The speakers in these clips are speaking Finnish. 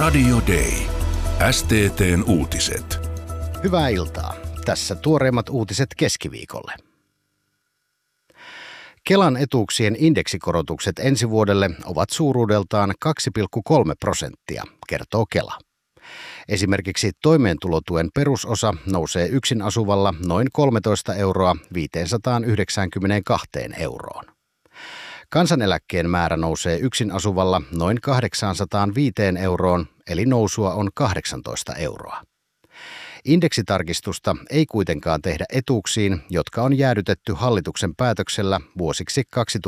Radio Day. STT:n uutiset. Hyvää iltaa. Tässä tuoreimmat uutiset keskiviikolle. Kelan etuuksien indeksikorotukset ensi vuodelle ovat suuruudeltaan 2,3%, kertoo Kela. Esimerkiksi toimeentulotuen perusosa nousee yksin asuvalla noin 13 euroa 592 euroon. Kansaneläkkeen määrä nousee yksin asuvalla noin 805 euroon, eli nousua on 18 euroa. Indeksitarkistusta ei kuitenkaan tehdä etuuksiin, jotka on jäädytetty hallituksen päätöksellä vuosiksi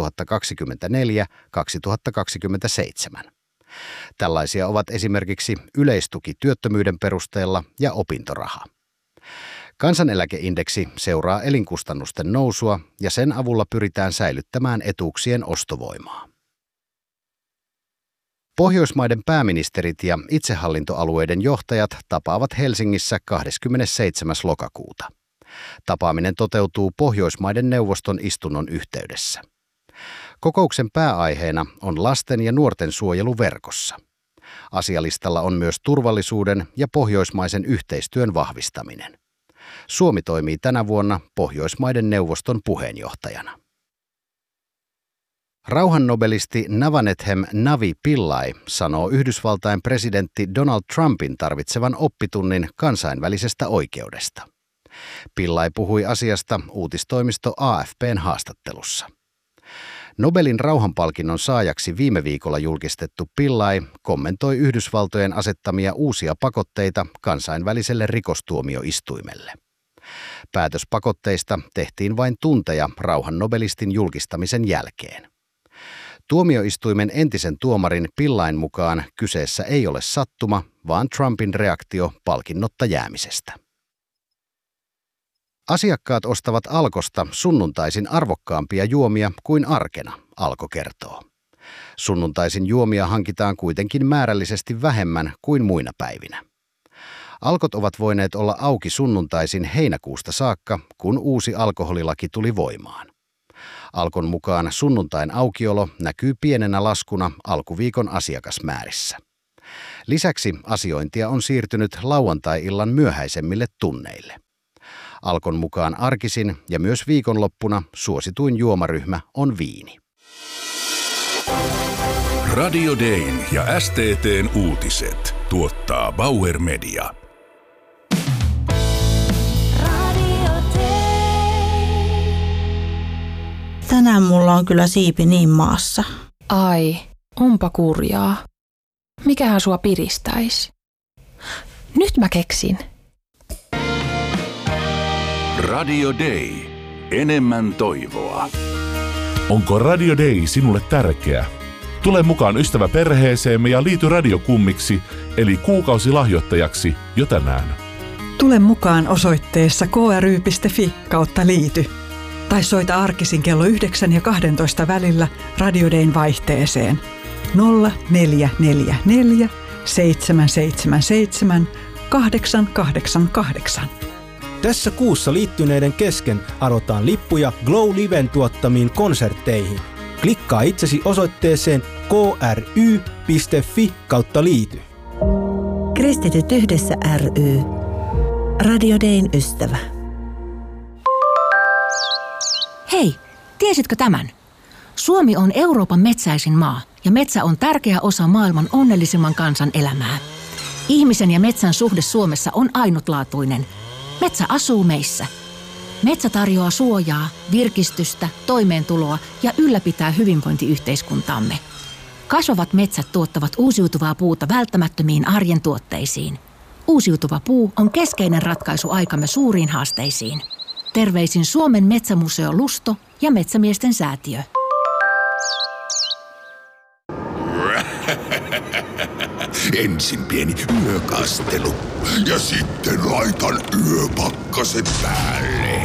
2024-2027. Tällaisia ovat esimerkiksi yleistuki työttömyyden perusteella ja opintoraha. Kansaneläkeindeksi seuraa elinkustannusten nousua ja sen avulla pyritään säilyttämään etuuksien ostovoimaa. Pohjoismaiden pääministerit ja itsehallintoalueiden johtajat tapaavat Helsingissä 27. lokakuuta. Tapaaminen toteutuu Pohjoismaiden neuvoston istunnon yhteydessä. Kokouksen pääaiheena on lasten ja nuorten suojelu verkossa. Asialistalla on myös turvallisuuden ja pohjoismaisen yhteistyön vahvistaminen. Suomi toimii tänä vuonna Pohjoismaiden neuvoston puheenjohtajana. Rauhannobelisti Navanethem Navi Pillai sanoo Yhdysvaltain presidentti Donald Trumpin tarvitsevan oppitunnin kansainvälisestä oikeudesta. Pillai puhui asiasta uutistoimisto AFP:n haastattelussa. Nobelin rauhanpalkinnon saajaksi viime viikolla julkistettu Pillai kommentoi Yhdysvaltojen asettamia uusia pakotteita kansainväliselle rikostuomioistuimelle. Päätös pakotteista tehtiin vain tunteja rauhannobelistin julkistamisen jälkeen. Tuomioistuimen entisen tuomarin Pillain mukaan kyseessä ei ole sattuma, vaan Trumpin reaktio palkinnotta jäämisestä. Asiakkaat ostavat Alkosta sunnuntaisin arvokkaampia juomia kuin arkena, Alko kertoo. Sunnuntaisin juomia hankitaan kuitenkin määrällisesti vähemmän kuin muina päivinä. Alkot ovat voineet olla auki sunnuntaisin heinäkuusta saakka, kun uusi alkoholilaki tuli voimaan. Alkon mukaan sunnuntain aukiolo näkyy pienenä laskuna alkuviikon asiakasmäärissä. Lisäksi asiointia on siirtynyt lauantai-illan myöhäisemmille tunneille. Alkon mukaan arkisin ja myös viikonloppuna suosituin juomaryhmä on viini. Radio Dayn ja STT:n uutiset tuottaa Bauer Media. Tänään mulla on kyllä siipi niin maassa. Ai, onpa kurjaa. Mikähän sua piristäisi? Nyt mä keksin. Radio Day. Enemmän toivoa. Onko Radio Day sinulle tärkeä? Tule mukaan ystäväperheeseemme ja liity radiokummiksi, eli kuukausilahjoittajaksi jo tänään. Tule mukaan osoitteessa kry.fi/liity. Tai soita arkisin kello 9 ja 12 välillä Radio Dayn vaihteeseen 0444 777 888. Tässä kuussa liittyneiden kesken arvotaan lippuja Glow Liven tuottamiin konsertteihin. Klikkaa itsesi osoitteeseen kry.fi/liity. Kristityt yhdessä ry. Radio Dayn ystävä. Hei, tiesitkö tämän? Suomi on Euroopan metsäisin maa ja metsä on tärkeä osa maailman onnellisimman kansan elämää. Ihmisen ja metsän suhde Suomessa on ainutlaatuinen. Metsä asuu meissä. Metsä tarjoaa suojaa, virkistystä, toimeentuloa ja ylläpitää hyvinvointiyhteiskuntaamme. Kasvavat metsät tuottavat uusiutuvaa puuta välttämättömiin arjen tuotteisiin. Uusiutuva puu on keskeinen ratkaisu aikamme suuriin haasteisiin. Terveisin Suomen Metsämuseo Lusto ja Metsämiesten säätiö. Ensin pieni yökastelu ja sitten laitan yöpakkaset päälle.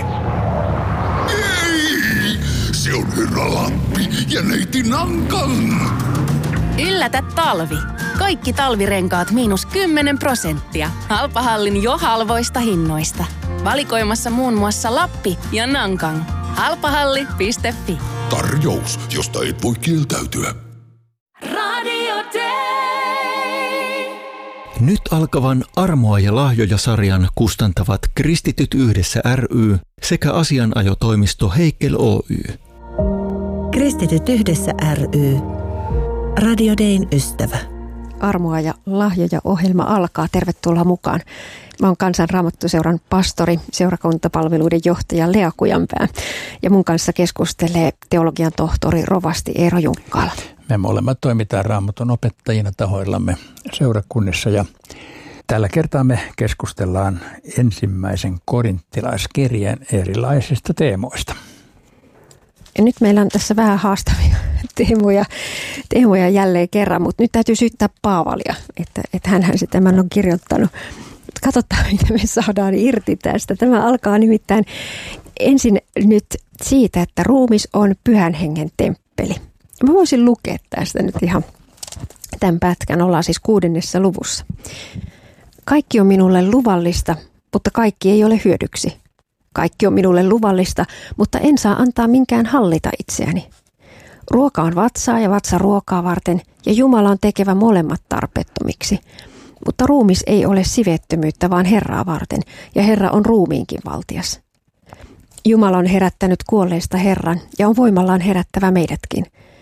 Ei! Se on Herra Lamppi ja neiti Nankan. Yllätä talvi. Kaikki talvirenkaat -10%. Halpahallin jo halvoista hinnoista. Valikoimassa muun muassa Lappi ja Nankang. Halpahalli.fi. Tarjous, josta et voi kieltäytyä. Radio Day. Nyt alkavan Armoa ja lahjoja-sarjan kustantavat Kristityt yhdessä ry sekä asianajotoimisto Heikel Oy. Kristityt yhdessä ry. Radio Dayn ystävä. Armoa ja lahjoja -ohjelma alkaa. Tervetuloa mukaan. Mä oon Kansan Raamattuseuran pastori, seurakuntapalveluiden johtaja Lea Kujanpää. Ja mun kanssa keskustelee teologian tohtori rovasti Eero Junkkala. Me molemmat toimitaan Raamatun opettajina tahoillamme seurakunnissa ja tällä kertaa me keskustellaan ensimmäisen korinttilaiskirjeen erilaisista teemoista. Ja nyt meillä on tässä vähän haastavia teemoja jälleen kerran, mutta nyt täytyy syyttää Paavalia, että hänhän se tämän on kirjoittanut. Katsotaan, mitä me saadaan irti tästä. Tämä alkaa nimittäin ensin nyt siitä, että ruumis on Pyhän Hengen temppeli. Mä voisin lukea tästä nyt ihan tämän pätkän. Ollaan siis 6. luvussa. Kaikki on minulle luvallista, mutta kaikki ei ole hyödyksi. Kaikki on minulle luvallista, mutta en saa antaa minkään hallita itseäni. Ruoka on vatsaa ja vatsa ruokaa varten, ja Jumala on tekevä molemmat tarpeettomiksi. Mutta ruumis ei ole siveettömyyttä, vaan Herraa varten, ja Herra on ruumiinkin valtias. Jumala on herättänyt kuolleista Herran, ja on voimallaan herättävä meidätkin.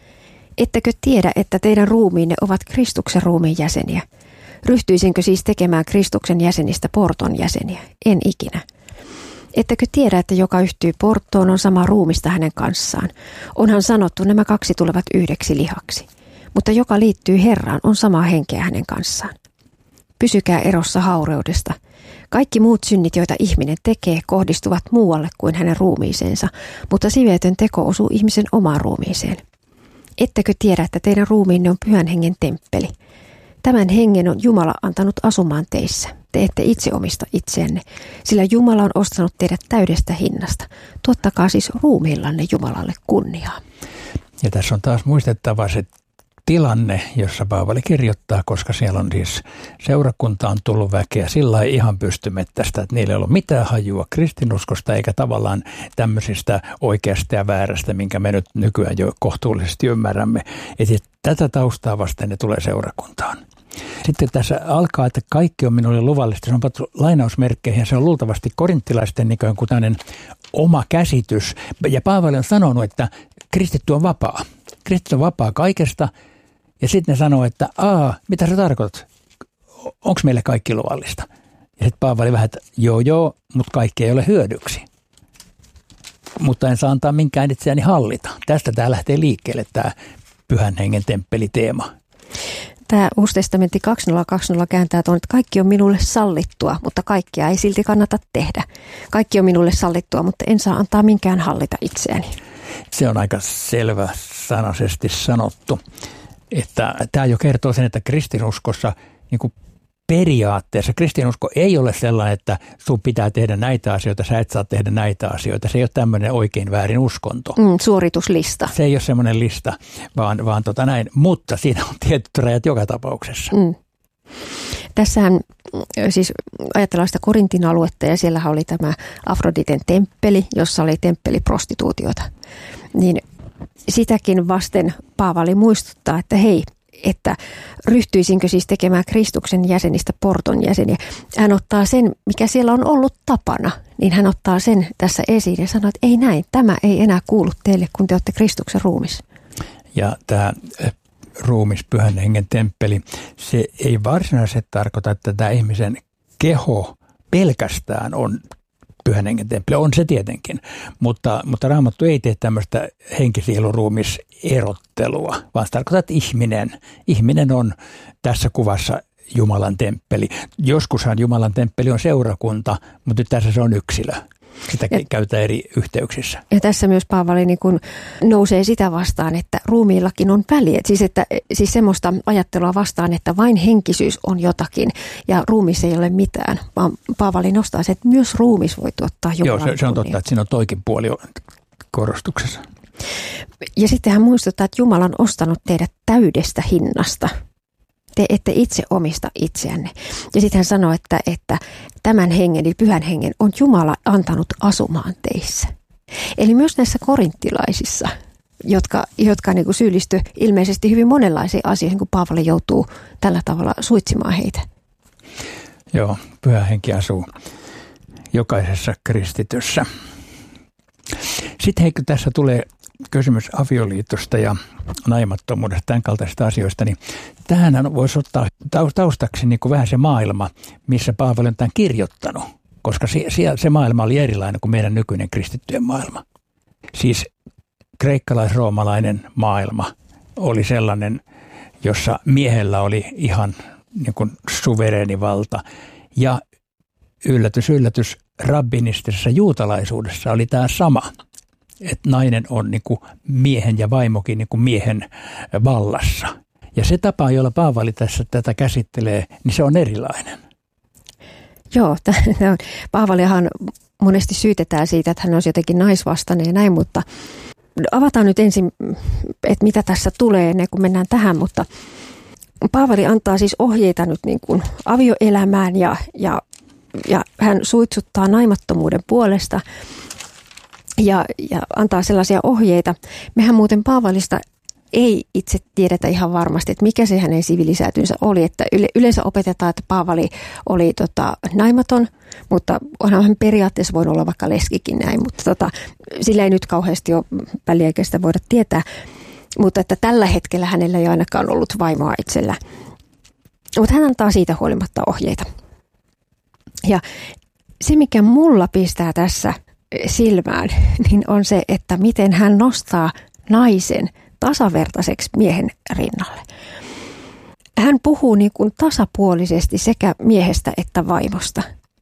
Ettekö tiedä, että teidän ruumiinne ovat Kristuksen ruumiin jäseniä? Ryhtyisinkö siis tekemään Kristuksen jäsenistä porton jäseniä? En ikinä. Ettekö tiedä, että joka yhtyy porttoon on sama ruumista hänen kanssaan? Onhan sanottu, nämä kaksi tulevat yhdeksi lihaksi. Mutta joka liittyy Herraan on samaa henkeä hänen kanssaan. Pysykää erossa haureudesta. Kaikki muut synnit, joita ihminen tekee, kohdistuvat muualle kuin hänen ruumiiseensa, mutta siveetön teko osuu ihmisen omaan ruumiiseen. Ettekö tiedä, että teidän ruumiinne on Pyhän Hengen temppeli? Tämän hengen on Jumala antanut asumaan teissä. Te ette itse omista itseänne, sillä Jumala on ostanut teidät täydestä hinnasta. Tuottakaa siis ruumiillanne Jumalalle kunniaa. Ja tässä on taas muistettava se tilanne, jossa Paavali kirjoittaa, koska siellä on siis seurakunta on tullut väkeä sillä lailla ihan pystymettästä, että niillä ei ole mitään hajua kristinuskosta eikä tavallaan tämmöisistä oikeasta ja väärästä, minkä me nyt nykyään jo kohtuullisesti ymmärrämme. Eli tätä taustaa vasten ne tulee seurakuntaan. Sitten tässä alkaa, että kaikki on minulle luvallista. Se on pattu lainausmerkkeihin ja se on luultavasti korinttilaisten niin kuin tämmöinen oma käsitys. Ja Paavali on sanonut, että kristitty on vapaa. Kristitty on vapaa kaikesta. Ja sitten ne sanoo, että mitä sä tarkoitat? Onko meille kaikki luvallista? Ja sitten Paavali vähän, että joo, mutta kaikki ei ole hyödyksi. Mutta en saa antaa minkään itseäni hallita. Tästä tämä lähtee liikkeelle, tämä Pyhän Hengen temppeliteema. Tämä Uusi testamentti 2020 kääntää tuon, että kaikki on minulle sallittua, mutta kaikkia ei silti kannata tehdä. Kaikki on minulle sallittua, mutta en saa antaa minkään hallita itseäni. Se on aika selvä sanaisesti sanottu, että tämä jo kertoo sen, että kristinuskossa niin kuin periaatteessa kristinusko ei ole sellainen, että sun pitää tehdä näitä asioita, sä et saa tehdä näitä asioita. Se ei ole tämmöinen oikein väärin uskonto. Suorituslista. Se ei ole semmoinen lista, vaan näin, mutta siinä on tietyt rajat joka tapauksessa. Tässähän siis ajatellaan sitä Korintin aluetta ja siellähän oli tämä Afroditen temppeli, jossa oli temppeliprostituutiota. Niin sitäkin vasten Paavali muistuttaa, että hei, että ryhtyisinkö siis tekemään Kristuksen jäsenistä porton jäseniä. Hän ottaa sen, mikä siellä on ollut tapana, niin hän ottaa sen tässä esiin ja sanoo, että ei näin, tämä ei enää kuulu teille, kun te olette Kristuksen ruumis. Ja tämä ruumis, Pyhän Hengen temppeli, se ei varsinaisesti tarkoita, että tämä ihmisen keho pelkästään on Pyhän Hengen temppeli. On se tietenkin, mutta Raamattu ei tee tämmöistä henkisielu-ruumis-erottelua, vaan se tarkoittaa, että ihminen on tässä kuvassa Jumalan temppeli. Joskushan Jumalan temppeli on seurakunta, mutta nyt tässä se on yksilö. Sitä käytetään eri yhteyksissä. Ja tässä myös Paavali niin kun nousee sitä vastaan, että ruumiillakin on väliä. Siis semmoista ajattelua vastaan, että vain henkisyys on jotakin ja ruumis ei ole mitään. Vaan Paavali nostaa se, että myös ruumis voi tuottaa Jumalan. Joo, se on totta, että siinä on toikin puoli korostuksessa. Ja sitten hän muistuttaa, että Jumala on ostanut teidät täydestä hinnasta. Te ette itse omista itseänne. Ja sitten hän sanoo, että tämän hengen, eli Pyhän Hengen, on Jumala antanut asumaan teissä. Eli myös näissä korinttilaisissa, jotka niin kuin syyllisty ilmeisesti hyvin monenlaisiin asioihin, kun Paavali joutuu tällä tavalla suitsimaan heitä. Joo, Pyhä Henki asuu jokaisessa kristityssä. Sitten heikö tässä tulee kysymys avioliitosta ja naimattomuudesta, tämän kaltaisista asioista, niin tähän voisi ottaa taustaksi niin kuin vähän se maailma, missä Paavali on tämän kirjoittanut, koska se maailma oli erilainen kuin meidän nykyinen kristittyjen maailma. Siis kreikkalais-roomalainen maailma oli sellainen, jossa miehellä oli ihan niin kuin suvereeni valta. Ja yllätys, yllätys, rabbinistisessa juutalaisuudessa oli tämä sama, että nainen on niin kuin miehen ja vaimokin niin kuin miehen vallassa. Ja se tapa, jolla Paavali tässä tätä käsittelee, niin se on erilainen. Joo, Paavalihan monesti syytetään siitä, että hän olisi jotenkin naisvastainen ja näin, mutta avataan nyt ensin, että mitä tässä tulee ennen kuin mennään tähän, mutta Paavali antaa siis ohjeita nyt niin kuin avioelämään ja hän suitsuttaa naimattomuuden puolesta ja antaa sellaisia ohjeita. Mehän muuten Paavalista ei itse tiedetä ihan varmasti, että mikä se hänen sivilisäätynsä oli. Että yleensä opetetaan, että Paavali oli naimaton, mutta onhan hän periaatteessa voinut olla vaikka leskikin näin, mutta sillä ei nyt kauheasti ole väliaikaista voida tietää. Mutta että tällä hetkellä hänellä ei ainakaan ollut vaimoa itsellä. Mutta hän antaa siitä huolimatta ohjeita. Ja se, mikä mulla pistää tässä silmään, niin on se, että miten hän nostaa naisen tasavertaiseksi miehen rinnalle. Hän puhuu niin kuin tasapuolisesti sekä miehestä että vaimosta.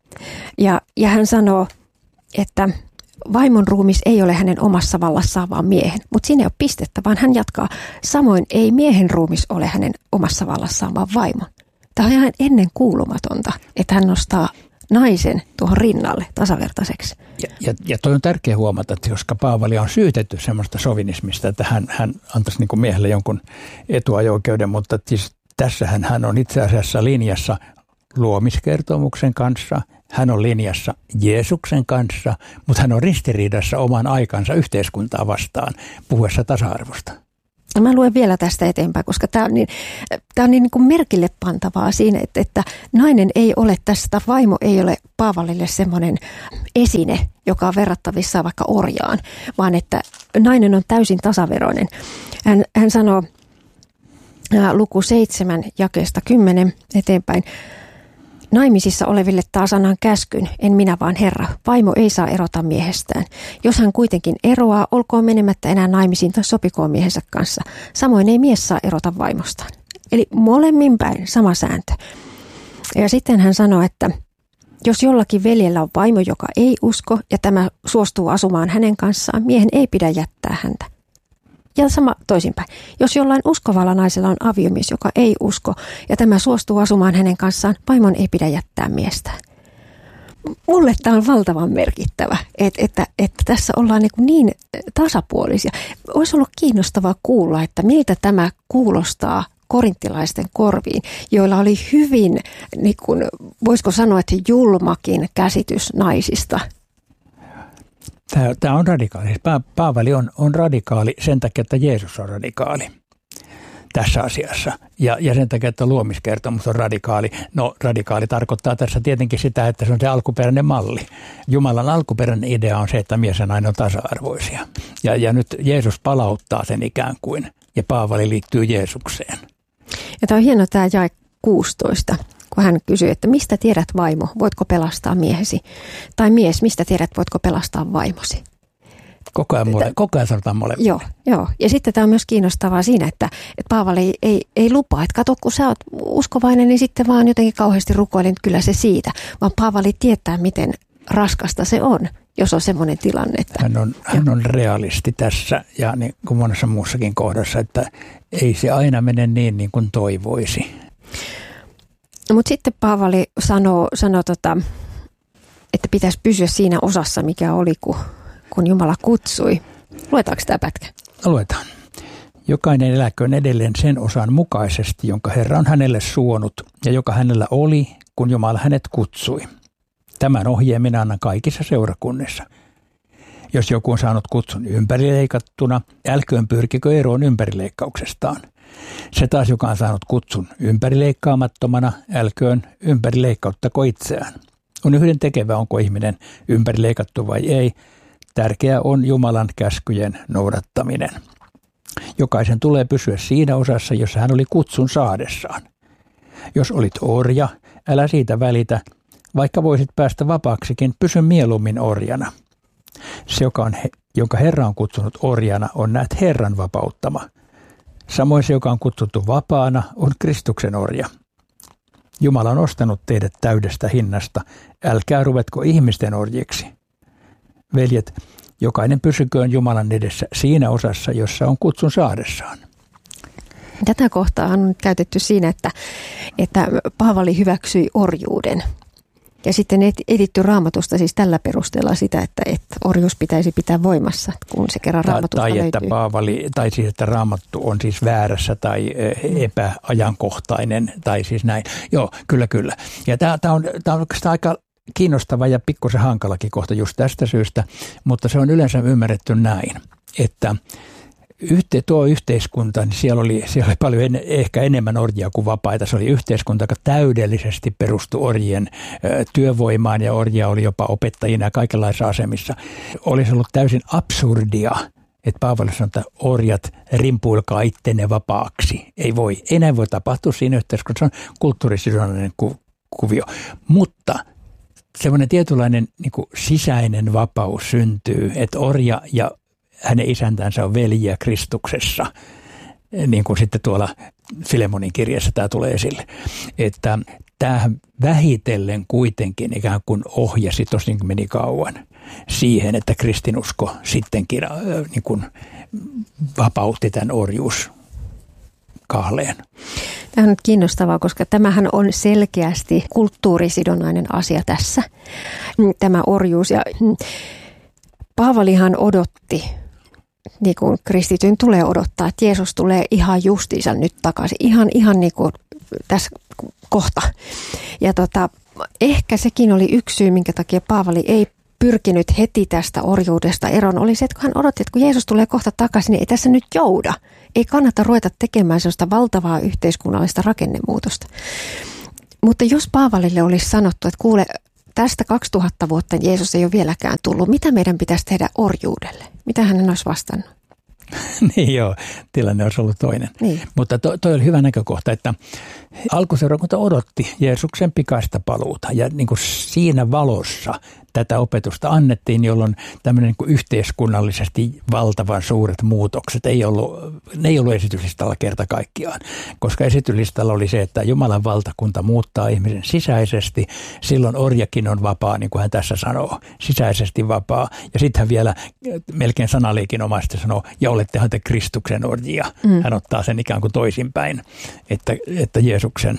Ja hän sanoo, että vaimon ruumis ei ole hänen omassa vallassaan, vaan miehen. Mutta siinä ei ole pistettä, vaan hän jatkaa. Samoin ei miehen ruumis ole hänen omassa vallassaan, vaan vaimon. Tämä on ihan ennenkuulumatonta, että hän nostaa naisen tuohon rinnalle tasavertaiseksi. Ja toi on tärkeä huomata, että koska Paavali on syytetty semmoista sovinismista, että hän antaisi niin kuin miehelle jonkun etuajo-oikeuden, mutta siis tässähän hän on itse asiassa linjassa luomiskertomuksen kanssa, hän on linjassa Jeesuksen kanssa, mutta hän on ristiriidassa oman aikansa yhteiskuntaa vastaan puhuessa tasa-arvosta. Mä luen vielä tästä eteenpäin, koska tämä on niin kuin merkille pantavaa siinä, että nainen ei ole tästä, vaimo ei ole Paavalille semmoinen esine, joka on verrattavissa vaikka orjaan, vaan että nainen on täysin tasaveroinen. Hän sanoo luku 7 jakeesta 10 eteenpäin. Naimisissa oleville taas annan käskyn, en minä vaan Herra. Vaimo ei saa erota miehestään. Jos hän kuitenkin eroaa, olkoon menemättä enää naimisiin tai sopikoon miehensä kanssa. Samoin ei mies saa erota vaimostaan. Eli molemmin päin sama sääntö. Ja sitten hän sanoo, että jos jollakin veljellä on vaimo, joka ei usko ja tämä suostuu asumaan hänen kanssaan, miehen ei pidä jättää häntä. Ja sama toisinpäin. Jos jollain uskovalla naisella on aviomies, joka ei usko, ja tämä suostuu asumaan hänen kanssaan, vaimon ei pidä jättää miestään. Mulle tämä on valtavan merkittävä, että tässä ollaan niin tasapuolisia. Olisi ollut kiinnostavaa kuulla, että miltä tämä kuulostaa korinttilaisten korviin, joilla oli hyvin, niin kuin, voisiko sanoa, että julmakin käsitys naisista. Tämä on radikaali. Paavali on radikaali sen takia, että Jeesus on radikaali tässä asiassa. Ja sen takia, että luomiskertomus on radikaali. No, radikaali tarkoittaa tässä tietenkin sitä, että se on se alkuperäinen malli. Jumalan alkuperäinen idea on se, että mies ja nainen on tasa-arvoisia. Ja nyt Jeesus palauttaa sen ikään kuin, ja Paavali liittyy Jeesukseen. Ja tämä on hieno tämä jae 16. Kun hän kysyy, että mistä tiedät vaimo, voitko pelastaa miehesi? Tai mies, mistä tiedät, voitko pelastaa vaimosi? Koko ajan sanotaan molemmille. Joo. Ja sitten tämä on myös kiinnostavaa siinä, että Paavali ei lupaa, että kato, kun sä oot uskovainen, niin sitten vaan jotenkin kauheasti rukoilen, kyllä se siitä. Vaan Paavali tietää, miten raskasta se on, jos on semmoinen tilanne. Että hän on realisti tässä ja niin kuin monessa muussakin kohdassa, että ei se aina mene niin kuin toivoisi. Mutta sitten Paavali sanoo että pitäisi pysyä siinä osassa, mikä oli, kun Jumala kutsui. Luetaanko tämä pätkä? Luetaan. Jokainen eläköön edelleen sen osan mukaisesti, jonka Herra on hänelle suonut ja joka hänellä oli, kun Jumala hänet kutsui. Tämän ohjeen minä annan kaikissa seurakunnissa. Jos joku on saanut kutsun ympärileikattuna, älköön pyrkikö eroon ympärileikkauksestaan. Se taas, joka on saanut kutsun ympärileikkaamattomana, älköön ympärileikkauttako itseään. On yhdentekevä, onko ihminen ympärileikattu vai ei. Tärkeää on Jumalan käskyjen noudattaminen. Jokaisen tulee pysyä siinä osassa, jossa hän oli kutsun saadessaan. Jos olit orja, älä siitä välitä, vaikka voisit päästä vapaaksikin, pysy mieluummin orjana. Se, jonka Herra on kutsunut orjana, on näet Herran vapauttama. Samoin se, joka on kutsuttu vapaana, on Kristuksen orja. Jumala on ostanut teidät täydestä hinnasta, älkää ruvetko ihmisten orjiksi. Veljet, jokainen pysyköön Jumalan edessä siinä osassa, jossa on kutsun saadessaan. Tätä kohtaa on nyt käytetty siinä, että Paavali hyväksyi orjuuden. Ja sitten editty Raamatusta siis tällä perusteella sitä, että orjuus pitäisi pitää voimassa, kun se kerran Raamatusta löytyy. Että Raamattu on siis väärässä tai epäajankohtainen tai siis näin. Joo, kyllä. Ja tämä on oikeastaan aika kiinnostava ja pikkusen hankalakin kohta just tästä syystä, mutta se on yleensä ymmärretty näin, että tuo yhteiskunta, niin siellä oli paljon ehkä enemmän orjia kuin vapaita. Se oli yhteiskunta, joka täydellisesti perustui orjien työvoimaan ja orjia oli jopa opettajina ja kaikenlaisissa asemissa. Olisi ollut täysin absurdia, että Paavali sanoi, että orjat rimpuilkaa ittenne vapaaksi. Ei näin voi tapahtua siinä yhteiskunnassa. Se on kulttuurisidonnainen kuvio, mutta semmoinen tietynlainen niin kuin sisäinen vapaus syntyy, että orja ja hänen isäntänsä on veljiä Kristuksessa, niin kuin sitten tuolla Filemonin kirjassa tämä tulee esille. Että tämähän vähitellen kuitenkin ikään kuin ohjasi, tosin meni kauan, siihen, että kristinusko sittenkin niin kuin vapautti tämän orjuuskahleen. Tämä on nyt kiinnostavaa, koska tämähän on selkeästi kulttuurisidonnainen asia tässä, tämä orjuus. Ja Paavalihan odotti, niin kuin kristityn tulee odottaa, että Jeesus tulee ihan justiinsa nyt takaisin, ihan niin kuin tässä kohta. Ja ehkä sekin oli yksi syy, minkä takia Paavali ei pyrkinyt heti tästä orjuudesta eroon, oli se, että kun hän odotti, että kun Jeesus tulee kohta takaisin, niin ei tässä nyt jouda. Ei kannata ruveta tekemään sellaista valtavaa yhteiskunnallista rakennemuutosta. Mutta jos Paavalille olisi sanottu, että kuule, tästä 2000 vuotta Jeesus ei ole vieläkään tullut, mitä meidän pitäisi tehdä orjuudelle? Mitä hän olisi vastannut? Niin joo, tilanne olisi ollut toinen. Niin. Mutta toi oli hyvä näkökohta, että alkuseurakunta odotti Jeesuksen pikaista paluuta ja niin kuin siinä valossa tätä opetusta annettiin, jolloin tämmöinen niin kuin yhteiskunnallisesti valtavan suuret muutokset ne ei ollut esityslistalla kerta kaikkiaan, koska esityslistalla oli se, että Jumalan valtakunta muuttaa ihmisen sisäisesti, silloin orjakin on vapaa, niin kuin hän tässä sanoo, sisäisesti vapaa, ja sitten hän vielä melkein sanaliikinomaisesti sanoo, ja olettehan te Kristuksen orjia. Hän ottaa sen ikään kuin toisinpäin, että Jeesuksen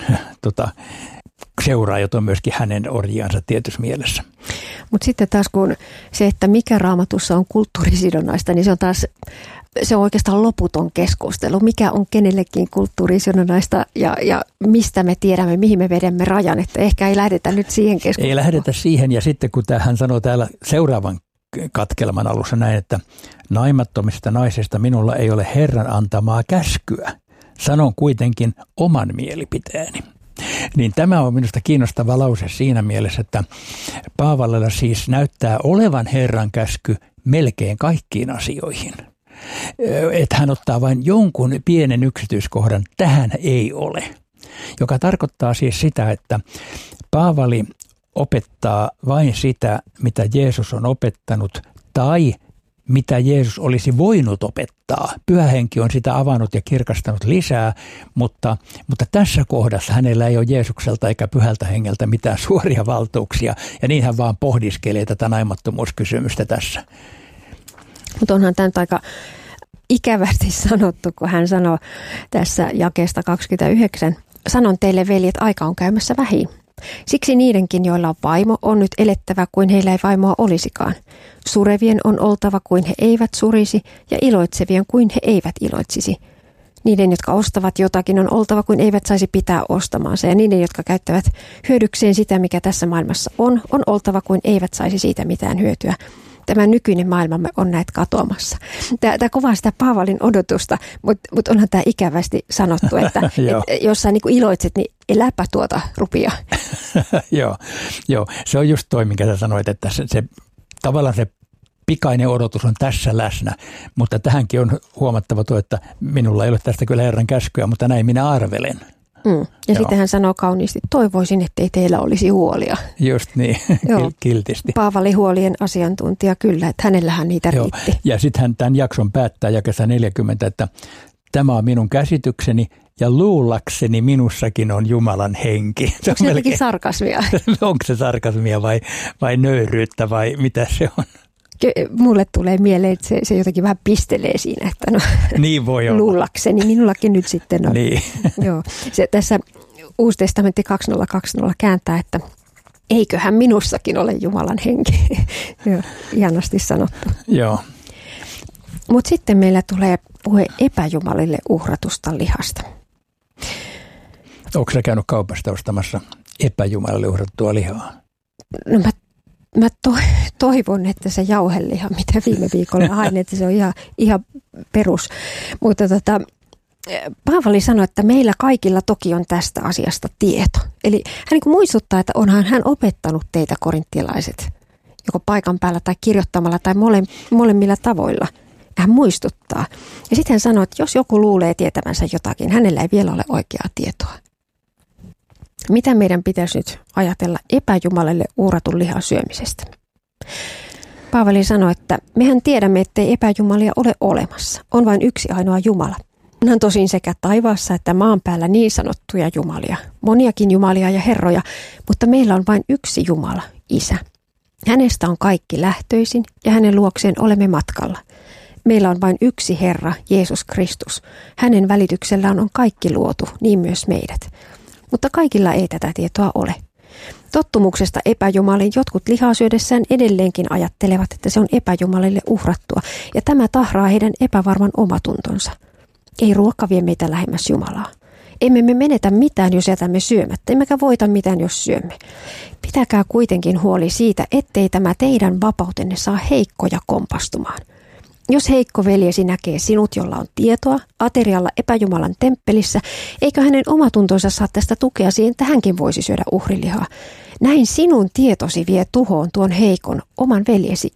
seuraajat on myöskin hänen orjiansa tietyssä mielessä. Mutta sitten taas kun se, että mikä Raamatussa on kulttuurisidonnaista, niin se on oikeastaan loputon keskustelu. Mikä on kenellekin kulttuurisidonnaista ja mistä me tiedämme, mihin me vedemme rajan. Että ehkä ei lähdetä nyt siihen keskusteluun. Ei lähdetä siihen ja sitten kun hän sanoo täällä seuraavan katkelman alussa näin, että naimattomista naisista minulla ei ole Herran antamaa käskyä. Sanon kuitenkin oman mielipiteeni. Niin tämä on minusta kiinnostava lause siinä mielessä, että Paavalilla siis näyttää olevan Herran käsky melkein kaikkiin asioihin. Että hän ottaa vain jonkun pienen yksityiskohdan, tähän ei ole. Joka tarkoittaa siis sitä, että Paavali opettaa vain sitä, mitä Jeesus on opettanut tai mitä Jeesus olisi voinut opettaa. Pyhä Henki on sitä avannut ja kirkastanut lisää, mutta tässä kohdassa hänellä ei ole Jeesukselta eikä Pyhältä Hengeltä mitään suoria valtuuksia, ja niin hän vaan pohdiskelee tätä naimattomuuskysymystä tässä. Mutta onhan tämä aika ikävästi sanottu, kun hän sanoo tässä jakeesta 29, sanon teille veljet, aika on käymässä vähiin. Siksi niidenkin, joilla on vaimo, on nyt elettävä kuin heillä ei vaimoa olisikaan. Surevien on oltava kuin he eivät surisi ja iloitsevien kuin he eivät iloitsisi. Niiden, jotka ostavat jotakin, on oltava kuin eivät saisi pitää ostamaansa. Ja niiden, jotka käyttävät hyödykseen sitä, mikä tässä maailmassa on oltava kuin eivät saisi siitä mitään hyötyä. tämä nykyinen maailmamme on näet katoamassa. Tämä kovaa sitä Paavalin odotusta, mutta onhan tämä ikävästi sanottu, että jos sä niin iloitset, niin eläpä tuota rupia. Joo, se on just toi, minkä sä sanoit, että se tavallaan se pikainen odotus on tässä läsnä, mutta tähänkin on huomattava tuo, että minulla ei ole tästä kyllä Herran käskyä, mutta näin minä arvelen. Ja sitten hän sanoo kauniisti, toivoisin, ettei teillä olisi huolia. Just niin, kiltisti. Paavali huolien asiantuntija kyllä, että hänellähän niitä riitti. Ja sitten hän tämän jakson päättää jakeessa 40, että tämä on minun käsitykseni ja luullakseni minussakin on Jumalan henki. Onko se jotenkin sarkasmia? Onko se sarkasmia vai nöyryyttä vai mitä se on? Mulle tulee mieleen, että se jotenkin vähän pistelee siinä, että niin voi olla. Luullakseni, minullakin nyt sitten on. Niin. Joo. Se, tässä Uusi testamentti 2020 kääntää, että eiköhän minussakin ole Jumalan henki. Joo, ihanasti sanottu. Joo. Mutta sitten meillä tulee puhe epäjumalille uhratusta lihasta. Onko sä käynyt kaupasta ostamassa epäjumalille uhrattua lihaa? No mä toivon, että se jauheliha, mitä viime viikolla hain, että se on ihan perus. Mutta Paavali sanoi, että meillä kaikilla toki on tästä asiasta tieto. Eli hän niin kuin muistuttaa, että onhan hän opettanut teitä korinttialaiset, joko paikan päällä tai kirjoittamalla tai molemmilla tavoilla. Hän muistuttaa. Ja sitten hän sanoi, että jos joku luulee tietävänsä jotakin, hänellä ei vielä ole oikeaa tietoa. Mitä meidän pitäisi nyt ajatella epäjumalalle uhratun lihan syömisestä? Paavali sanoi, että mehän tiedämme, ettei epäjumalia ole olemassa. On vain yksi ainoa Jumala. On tosin sekä taivaassa että maan päällä niin sanottuja jumalia, moniakin jumalia ja herroja, mutta meillä on vain yksi Jumala, Isä. Hänestä on kaikki lähtöisin ja hänen luokseen olemme matkalla. Meillä on vain yksi Herra, Jeesus Kristus. Hänen välityksellään on kaikki luotu, niin myös meidät. Mutta kaikilla ei tätä tietoa ole. Tottumuksesta epäjumaliin jotkut lihaa syödessään edelleenkin ajattelevat, että se on epäjumalille uhrattua, ja tämä tahraa heidän epävarman omatuntonsa. Ei ruoka vie meitä lähemmäs Jumalaa. Emme me menetä mitään, jos jätämme syömättä, emmekä voita mitään, jos syömme. Pitäkää kuitenkin huoli siitä, ettei tämä teidän vapautenne saa heikkoja kompastumaan. Jos heikko veljesi näkee sinut, jolla on tietoa, aterialla epäjumalan temppelissä, eikö hänen omatuntonsa saa tästä tukea siihen, että hänkin voisi syödä uhrilihaa? Näin sinun tietosi vie tuhoon tuon heikon oman veljesi,